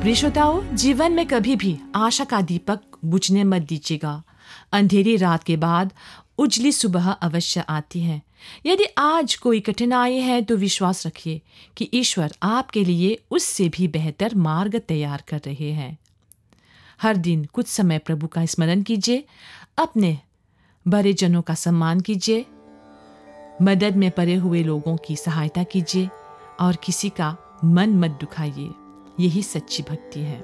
प्रिय श्रोताओं, जीवन में कभी भी आशा का दीपक बुझने मत दीजिएगा। अंधेरी रात के बाद उजली सुबह अवश्य आती है। यदि आज कोई कठिनाई है तो विश्वास रखिए कि ईश्वर आपके लिए उससे भी बेहतर मार्ग तैयार कर रहे हैं। हर दिन कुछ समय प्रभु का स्मरण कीजिए, अपने बड़े जनों का सम्मान कीजिए, मदद में पड़े हुए लोगों की सहायता कीजिए और किसी का मन मत दुखाइए। यही सच्ची भक्ति है।